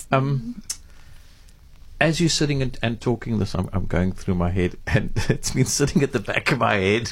As you're sitting and talking this, I'm going through my head, and it's been sitting at the back of my head.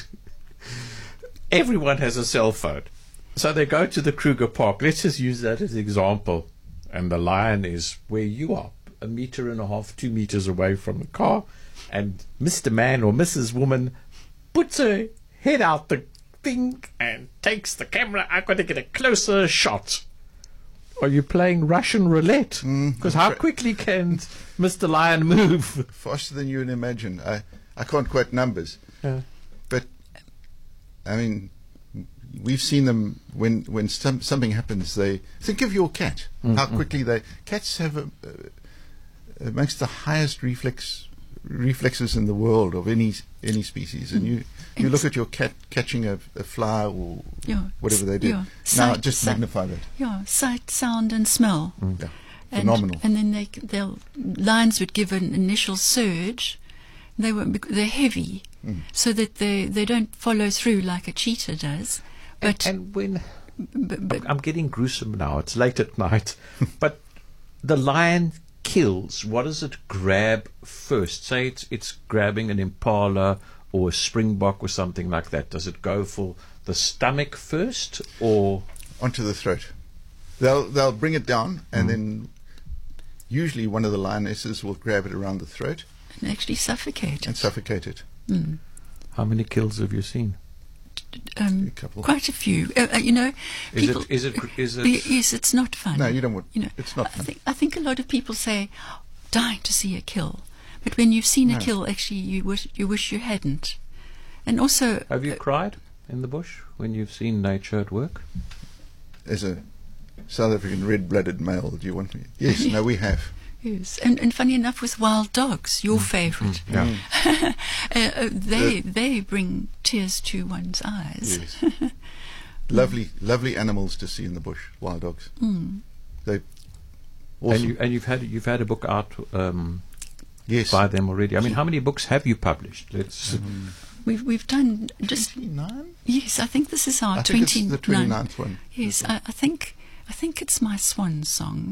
Everyone has a cell phone. So they go to the Kruger Park. Let's just use that as an example. And the lion is where you are, 1.5 meters, 2 meters away from the car. And Mr. Man or Mrs. Woman puts her head out the thing and takes the camera. I'm going to get a closer shot. Are you playing Russian roulette? Because how quickly can Mr. Lion move? Faster than you can imagine. I can't quote numbers. But, I mean, we've seen them when something happens. They think of your cat. How quickly cats have amongst the highest reflexes in the world of any species. And you look at your cat catching a fly or whatever they do. Now just magnify that. Yeah, sight, sound, and smell. Yeah, phenomenal. And then lions would give an initial surge. They're heavy, so that they don't follow through like a cheetah does. But I'm getting gruesome now. It's late at night, but the lion kills. What does it grab first? Say it's grabbing an impala or a springbok or something like that. Does it go for the stomach first or onto the throat? They'll bring it down, and then usually one of the lionesses will grab it around the throat and actually suffocate it. How many kills have you seen? A couple. Quite a few. People, is it? Yes, it's not fun. No, you don't want. It's not fun. I think a lot of people say, dying to see a kill, but when you've seen a kill, actually, you wish you hadn't. And also, have you cried in the bush when you've seen nature at work? As a South African red-blooded male, do you want me? Yes, no, we have. Yes, and funny enough, with wild dogs, your favourite, they bring tears to one's eyes. Yes. lovely animals to see in the bush, wild dogs. They awesome. And you've had a book out yes, by them already. I mean, how many books have you published? We've done just 29? Yes, I think this is our 29th. It's the 29th one. Yes, I think it's my swan song.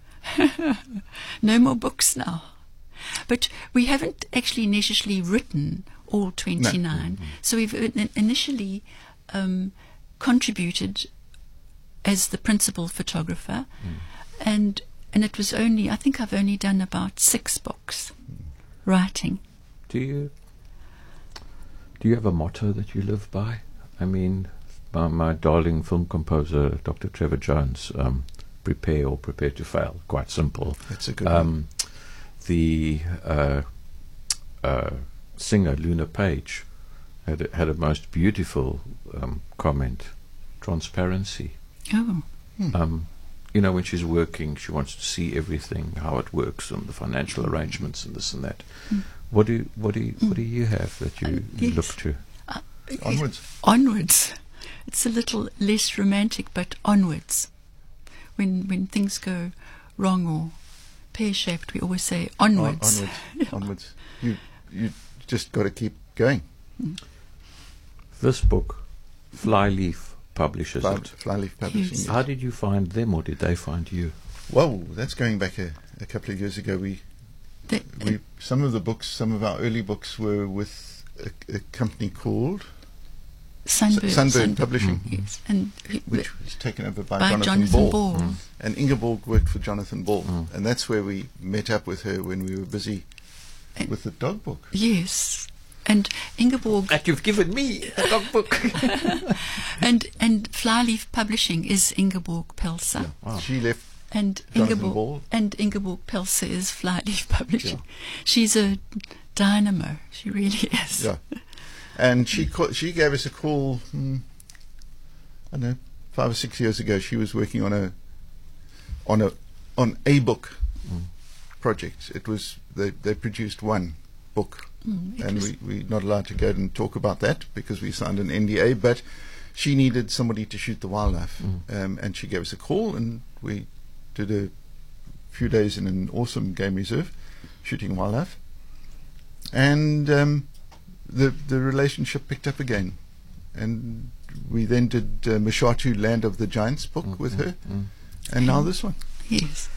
No more books now. But we haven't actually necessarily written all 29. No. So we've initially contributed as the principal photographer, and it was only, I think I've only done about 6 books writing. Do you have a motto that you live by? I mean, my darling film composer, Dr. Trevor Jones, prepare to fail. Quite simple. That's a good one. The singer Luna Page had a most beautiful comment. Transparency. Oh. When she's working, she wants to see everything, how it works, and the financial arrangements, and this and that. What do you have that you look to? Onwards. It's a little less romantic, but onwards. When things go wrong or pear-shaped, we always say onwards. Onwards. You just got to keep going. This book, Flyleaf publishes it. Flyleaf Publishing. Yes. How did you find them, or did they find you? Well, that's going back a couple of years ago. Some of our early books were with a company called Sunburn Publishing, yes, and which was taken over by Jonathan Ball. And Ingeborg worked for Jonathan Ball, and that's where we met up with her when we were busy with the dog book. Yes, and Ingeborg. That you've given me a dog book. and Flyleaf Publishing is Ingeborg Pelser. Yeah. Wow. She left. And Ingeborg Pelser is Flyleaf Publishing. Yeah. She's a dynamo. She really is. Yeah. And she gave us a call, I don't know, 5 or 6 years ago. She was working on a book project. It was they produced one book, and we're not allowed to go and talk about that because we signed an NDA. But she needed somebody to shoot the wildlife, and she gave us a call, and we did a few days in an awesome game reserve, shooting wildlife, and the relationship picked up again, and we then did Mashatu Land of the Giants book with her, and now this one. Yes,